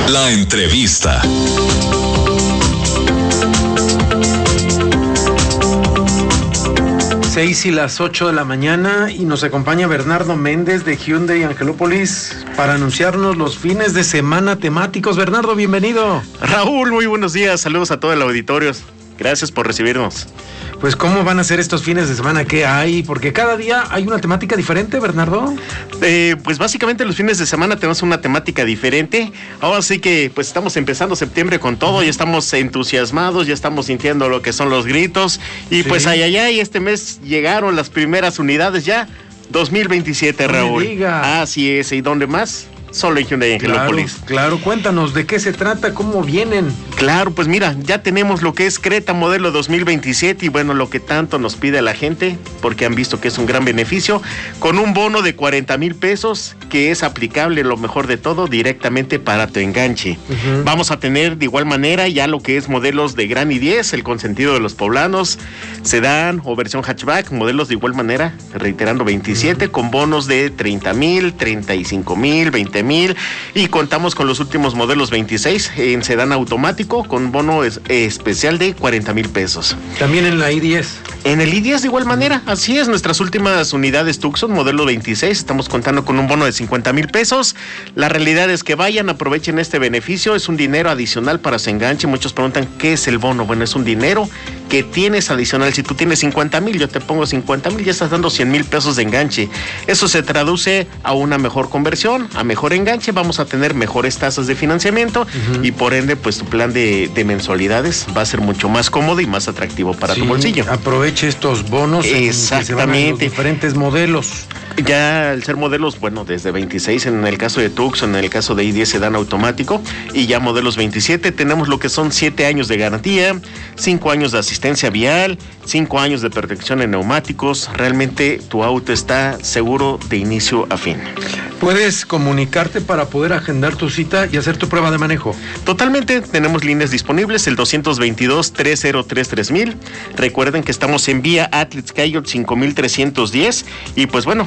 La entrevista. Seis y las 8 de la mañana y nos acompaña Bernardo Méndez de Hyundai Angelópolis para anunciarnos los fines de semana temáticos. Bernardo, bienvenido. Raúl, muy buenos días, saludos a todo el auditorio. Gracias por recibirnos. Pues, ¿cómo van a ser estos fines de semana? ¿Qué hay? Porque cada día hay una temática diferente, Bernardo. Pues básicamente los fines de semana tenemos una temática diferente. Ahora sí que pues estamos empezando septiembre con todo, ya estamos entusiasmados, ya estamos sintiendo lo que son los gritos. Y sí, pues ay, este mes llegaron las primeras unidades ya, 2027, no Raúl. Me diga. Así es, ¿y dónde más? Solo en Hyundai Angelópolis. Claro, cuéntanos, ¿de qué se trata? ¿Cómo vienen? Claro, pues mira, ya tenemos lo que es Creta modelo 2027 y bueno, lo que tanto nos pide la gente, porque han visto que es un gran beneficio, con un bono de 40,000 pesos, que es aplicable, lo mejor de todo, directamente para tu enganche. Vamos a tener de igual manera ya lo que es modelos de Gran i10, el consentido de los poblanos, sedán o versión hatchback, modelos de igual manera, reiterando 27, con bonos de 30,000, 35,000, 20,000 y contamos con los últimos modelos 26 en sedán automático con bono especial de 40,000 pesos. También en la i10. En el i10 de igual manera, así es, nuestras últimas unidades Tucson, modelo 26, estamos contando con un bono de 50,000 pesos. La realidad es que vayan, aprovechen este beneficio, es un dinero adicional para su enganche. Muchos preguntan, ¿qué es el bono? Bueno, es un dinero que tienes adicional. Si tú tienes 50,000, yo te pongo 50,000, ya estás dando 100,000 pesos de enganche. Eso se traduce a una mejor conversión, a mejor enganche, vamos a tener mejores tasas de financiamiento y por ende, pues tu plan de mensualidades va a ser mucho más cómodo y más atractivo para tu bolsillo. Aproveche estos bonos. Exactamente. Que se van en los diferentes modelos. Ya al ser modelos, bueno, desde 26 en el caso de Tucson, en el caso de i10 sedán automático, y ya modelos 27, tenemos lo que son 7 años de garantía, 5 años de asistencia vial, 5 años de protección en neumáticos. Realmente tu auto está seguro de inicio a fin. ¿Puedes comunicarte para poder agendar tu cita y hacer tu prueba de manejo? Totalmente, tenemos líneas disponibles, el 222-303-3000. Recuerden que estamos en vía Athletes Coyote 5310 y pues bueno,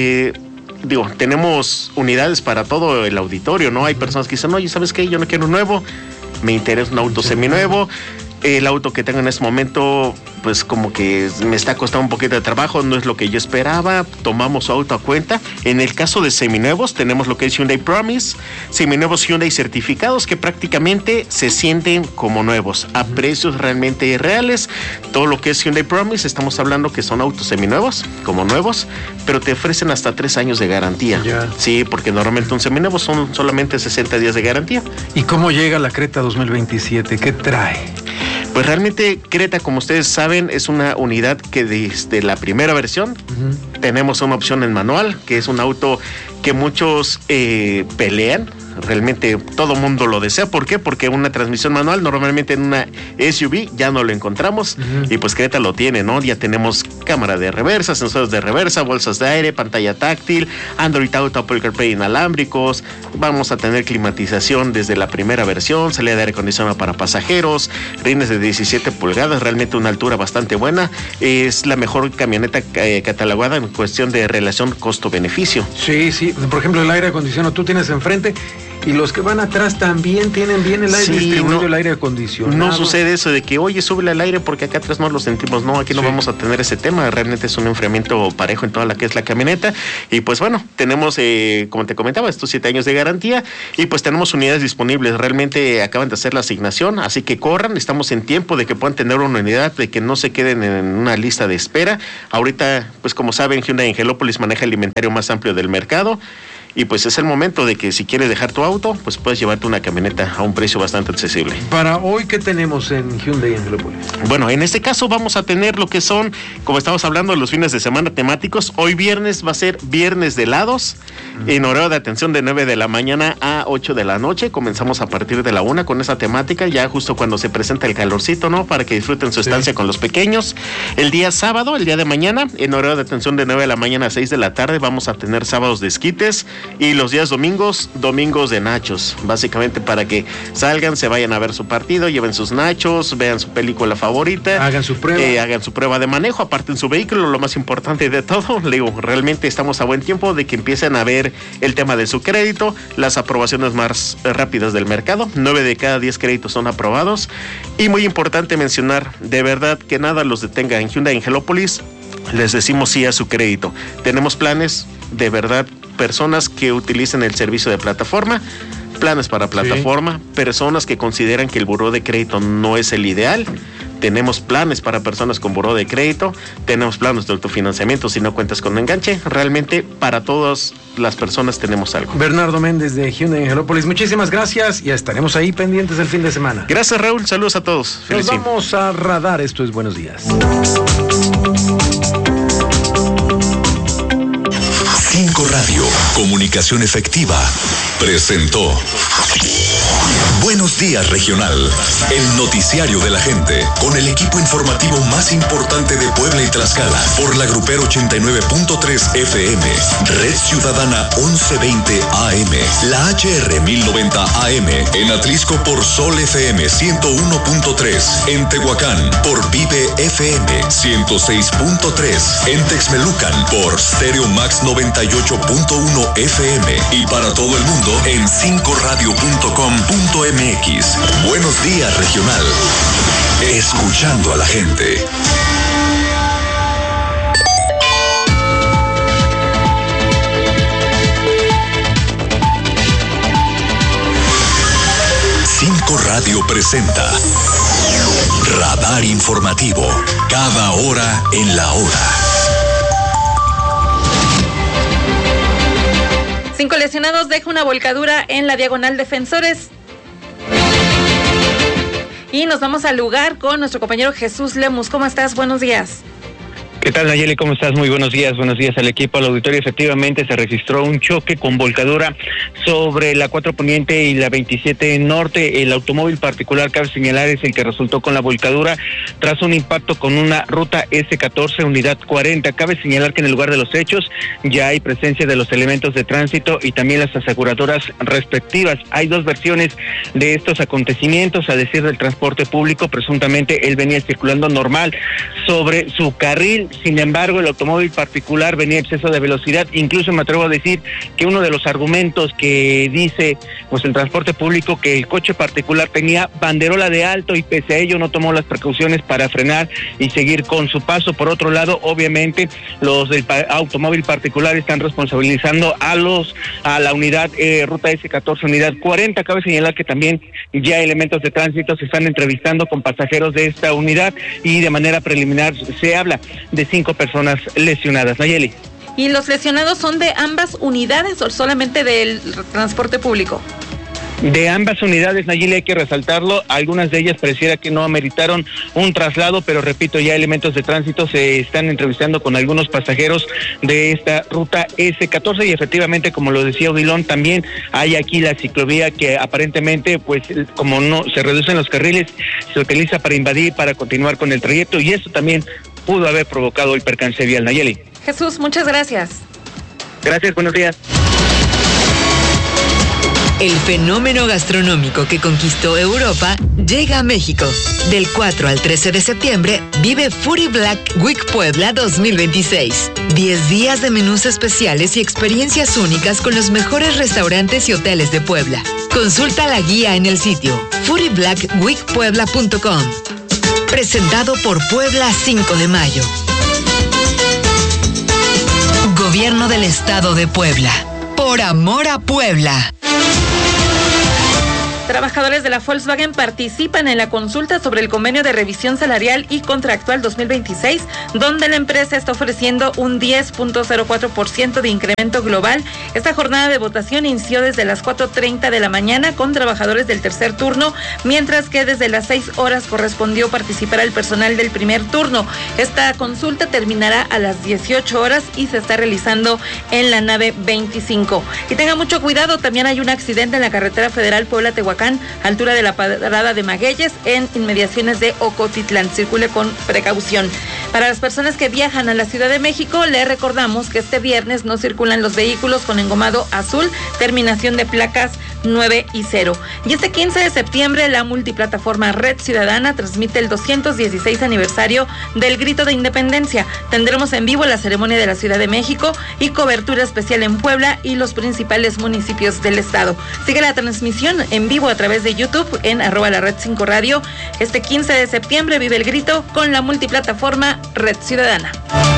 tenemos unidades para todo el auditorio, ¿no? Hay personas que dicen, oye, ¿sabes qué? Yo no quiero un nuevo, me interesa un auto seminuevo. El auto que tengo en este momento, pues como que me está costando un poquito de trabajo, no es lo que yo esperaba, tomamos su auto a cuenta. En el caso de seminuevos, tenemos lo que es Hyundai Promise, seminuevos Hyundai certificados que prácticamente se sienten como nuevos, a precios realmente reales. Todo lo que es Hyundai Promise, estamos hablando que son autos seminuevos, como nuevos, pero te ofrecen hasta 3 años de garantía. Sí, porque normalmente un seminuevo son solamente 60 días de garantía. ¿Y cómo llega la Creta 2027? ¿Qué trae? Pues realmente Creta, como ustedes saben, es una unidad que desde la primera versión tenemos una opción en manual, que es un auto que muchos pelean. Realmente todo mundo lo desea. ¿Por qué? Porque una transmisión manual normalmente en una SUV ya no lo encontramos y pues Creta lo tiene, ¿no? Ya tenemos cámara de reversa, sensores de reversa, bolsas de aire, pantalla táctil, Android Auto, Apple CarPlay inalámbricos, vamos a tener climatización desde la primera versión, salida de aire acondicionado para pasajeros, rines de 17 pulgadas, realmente una altura bastante buena, es la mejor camioneta catalogada en cuestión de relación costo-beneficio. Sí, por ejemplo el aire acondicionado tú tienes enfrente y los que van atrás también tienen bien el aire distribuido, el aire acondicionado. No sucede eso de que, oye, súbele al aire porque acá atrás no lo sentimos. No, aquí no vamos a tener ese tema. Realmente es un enfriamiento parejo en toda la que es la camioneta. Y pues bueno, tenemos, como te comentaba, estos 7 años de garantía y pues tenemos unidades disponibles. Realmente acaban de hacer la asignación, así que corran. Estamos en tiempo de que puedan tener una unidad, de que no se queden en una lista de espera. Ahorita, pues como saben, Hyundai Angelópolis maneja el inventario más amplio del mercado. Y pues es el momento de que si quieres dejar tu auto, pues puedes llevarte una camioneta a un precio bastante accesible. Para hoy, ¿qué tenemos en Hyundai Angelópolis? Bueno, en este caso vamos a tener lo que son, como estamos hablando, los fines de semana temáticos. Hoy viernes va a ser viernes de helados, en horario de atención de 9 de la mañana a 8 de la noche. Comenzamos a partir de la 1 con esa temática, ya justo cuando se presenta el calorcito, ¿no? Para que disfruten su estancia con los pequeños. El día sábado, el día de mañana, en horario de atención de 9 de la mañana a 6 de la tarde, vamos a tener sábados de esquites. y los días domingos de nachos, básicamente para que salgan, se vayan a ver su partido, lleven sus nachos, vean su película favorita, hagan su prueba de manejo, aparten su vehículo, lo más importante de todo. Le digo, realmente estamos a buen tiempo de que empiecen a ver el tema de su crédito, las aprobaciones más rápidas del mercado. 9 de cada 10 créditos son aprobados, y muy importante mencionar, de verdad, que nada los detenga en Hyundai Angelópolis. Les decimos sí a su crédito. Tenemos planes, de verdad, personas que utilicen el servicio de plataforma, planes para plataforma, sí. Personas que consideran que el buró de crédito no es el ideal. Tenemos planes para personas con buró de crédito, tenemos planes de autofinanciamiento si no cuentas con enganche. Realmente para todas las personas tenemos algo. Bernardo Méndez de Hyundai Angelópolis, muchísimas gracias, y estaremos ahí pendientes el fin de semana. Gracias, Raúl, saludos a todos. Nos vamos a Radar, esto es Buenos Días. 5 Radio, comunicación efectiva, presentó Buenos Días Regional, el noticiario de la gente, con el equipo informativo más importante de Puebla y Tlaxcala, por la Grupero 89.3 FM, Red Ciudadana 1120 AM, la HR 1090 AM, en Atlisco por Sol FM 101.3, en Tehuacán por Vive FM 106.3, en Texmelucan por Stereo Max 98.1 FM, y para todo el mundo en 5radio.com.mx. Buenos Días Regional. Escuchando a la gente. Cinco Radio presenta Radar Informativo, cada hora en la hora. 5 lesionados deja una volcadura en la Diagonal Defensores. Y nos vamos al lugar con nuestro compañero Jesús Lemus. ¿Cómo estás? Buenos días. ¿Qué tal, Nayeli? ¿Cómo estás? Muy buenos días al equipo, al auditorio. Efectivamente se registró un choque con volcadura sobre la 4 Poniente y la 27 Norte. El automóvil particular, cabe señalar, es el que resultó con la volcadura tras un impacto con una ruta S14 unidad 40. Cabe señalar que en el lugar de los hechos ya hay presencia de los elementos de tránsito y también las aseguradoras respectivas. Hay 2 versiones de estos acontecimientos, a decir del transporte público. Presuntamente él venía circulando normal sobre su carril. Sin embargo, el automóvil particular venía a exceso de velocidad. Incluso me atrevo a decir que uno de los argumentos que dice pues el transporte público, que el coche particular tenía banderola de alto y pese a ello no tomó las precauciones para frenar y seguir con su paso. Por otro lado, obviamente los del automóvil particular están responsabilizando a la unidad ruta S14 unidad 40. Cabe señalar que también ya elementos de tránsito se están entrevistando con pasajeros de esta unidad y de manera preliminar se habla de 5 personas lesionadas. Nayeli. ¿Y los lesionados son de ambas unidades o solamente del transporte público? De ambas unidades, Nayeli, hay que resaltarlo. Algunas de ellas pareciera que no ameritaron un traslado, pero repito, ya elementos de tránsito se están entrevistando con algunos pasajeros de esta ruta S14 y efectivamente, como lo decía Odilon, también hay aquí la ciclovía que aparentemente, pues como no se reducen los carriles, se utiliza para invadir, para continuar con el trayecto, y eso también pudo haber provocado el percance vial. Nayeli. Jesús, muchas gracias. Gracias, buenos días. El fenómeno gastronómico que conquistó Europa llega a México. Del 4 al 13 de septiembre, vive Foodie Black Week Puebla 2026. 10 días de menús especiales y experiencias únicas con los mejores restaurantes y hoteles de Puebla. Consulta la guía en el sitio foodieblackweekpuebla.com. Presentado por Puebla 5 de Mayo. Gobierno del Estado de Puebla. Por amor a Puebla. Trabajadores de la Volkswagen participan en la consulta sobre el convenio de revisión salarial y contractual 2026, donde la empresa está ofreciendo un 10.04% de incremento global. Esta jornada de votación inició desde las 4:30 de la mañana con trabajadores del tercer turno, mientras que desde las 6 horas correspondió participar al personal del primer turno. Esta consulta terminará a las 18 horas y se está realizando en la nave 25. Y tenga mucho cuidado, también hay un accidente en la carretera federal Puebla-Tehuacán, altura de la parada de Magueyes, en inmediaciones de Ocotitlán. Circule con precaución. Para las personas que viajan a la Ciudad de México, les recordamos que este viernes no circulan los vehículos con engomado azul, terminación de placas 9 y 0. Y este 15 de septiembre, la multiplataforma Red Ciudadana transmite el 216 aniversario del Grito de Independencia. Tendremos en vivo la ceremonia de la Ciudad de México y cobertura especial en Puebla y los principales municipios del estado. Sigue la transmisión en vivo a través de YouTube en @LaRed5Radio. Este 15 de septiembre vive el grito con la multiplataforma Red Ciudadana.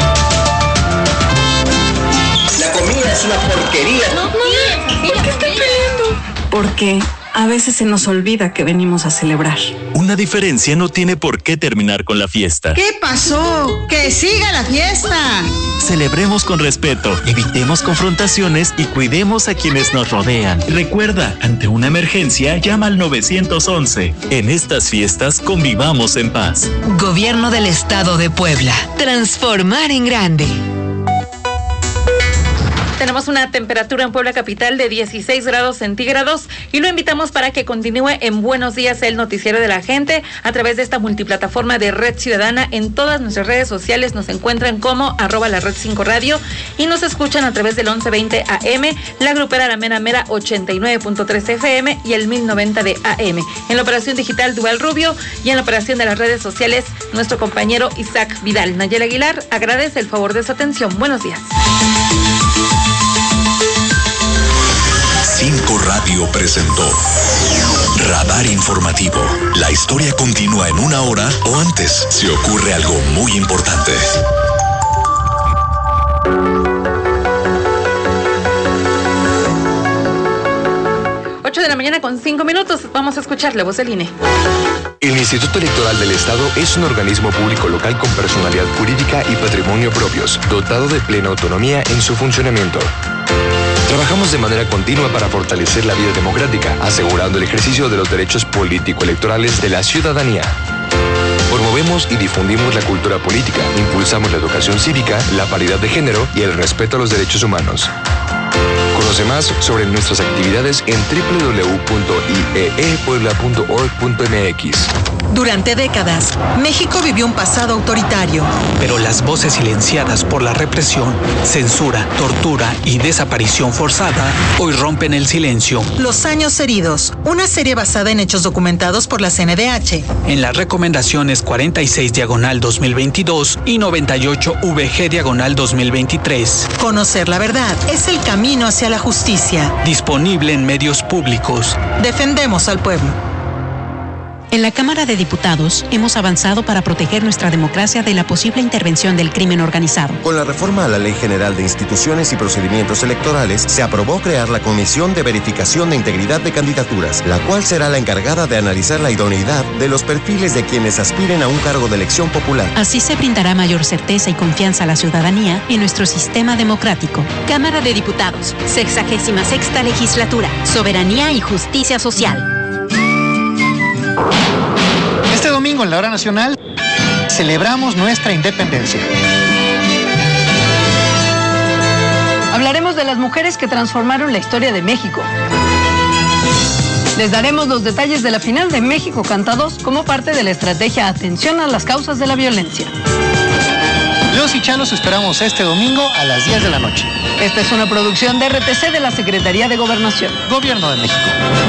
La comida es una porquería. ¿Por qué están peleando? Porque a veces se nos olvida que venimos a celebrar. Una diferencia no tiene por qué terminar con la fiesta. ¿Qué pasó? ¡Que siga la fiesta! Celebremos con respeto, evitemos confrontaciones y cuidemos a quienes nos rodean. Recuerda, ante una emergencia, llama al 911. En estas fiestas, convivamos en paz. Gobierno del Estado de Puebla. Transformar en grande. Tenemos una temperatura en Puebla capital de 16 grados centígrados y lo invitamos para que continúe en Buenos Días, el noticiero de la gente, a través de esta multiplataforma de Red Ciudadana. En todas nuestras redes sociales nos encuentran como @LaRed5Radio y nos escuchan a través del 1120 AM, la grupera La Mera Mera 89.3 FM y el 1090 de AM. En la operación digital Duval Rubio y en la operación de las redes sociales nuestro compañero Isaac Vidal. Nayel Aguilar agradece el favor de su atención. Buenos días. 5 Radio presentó Radar Informativo. La historia continúa en 1 hora o antes si ocurre algo muy importante. 8 de la mañana con 5 minutos. Vamos a escuchar la voz del INE. El Instituto Electoral del Estado es un organismo público local con personalidad jurídica y patrimonio propios, dotado de plena autonomía en su funcionamiento. Trabajamos de manera continua para fortalecer la vida democrática, asegurando el ejercicio de los derechos político-electorales de la ciudadanía. Promovemos y difundimos la cultura política, impulsamos la educación cívica, la paridad de género y el respeto a los derechos humanos. Conoce más sobre nuestras actividades en www.ieepuebla.org.mx. Durante décadas, México vivió un pasado autoritario. Pero las voces silenciadas por la represión, censura, tortura y desaparición forzada hoy rompen el silencio. Los años heridos, una serie basada en hechos documentados por la CNDH. En las recomendaciones 46/2022 y 98/VG/2023. Conocer la verdad es el camino hacia la justicia. Disponible en medios públicos. Defendemos al pueblo. En la Cámara de Diputados hemos avanzado para proteger nuestra democracia de la posible intervención del crimen organizado. Con la reforma a la Ley General de Instituciones y Procedimientos Electorales, se aprobó crear la Comisión de Verificación de Integridad de Candidaturas, la cual será la encargada de analizar la idoneidad de los perfiles de quienes aspiren a un cargo de elección popular. Así se brindará mayor certeza y confianza a la ciudadanía en nuestro sistema democrático. Cámara de Diputados, 66ª Legislatura, Soberanía y Justicia Social. Este domingo en la hora nacional celebramos nuestra independencia. Hablaremos de las mujeres que transformaron la historia de México. Les daremos los detalles de la final de México Canta 2 como parte de la estrategia Atención a las causas de la violencia. Los y Chalos esperamos este domingo a las 10 de la noche. Esta es una producción de RTC de la Secretaría de Gobernación. Gobierno de México.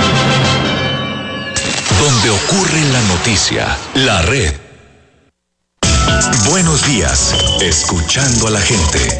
Donde ocurre la noticia, la red. Buenos días, escuchando a la gente.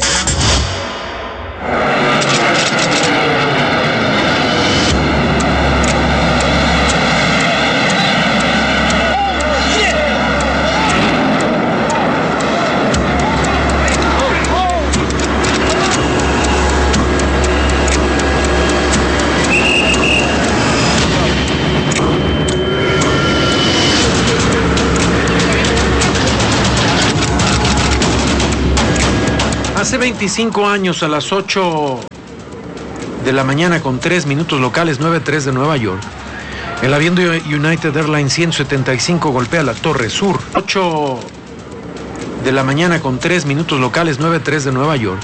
Hace 25 años, a las 8 de la mañana con 3 minutos locales, 9:03 de Nueva York, el avión de United Airlines 175 golpea la Torre Sur. 8 de la mañana con 3 minutos locales, 9:03 de Nueva York,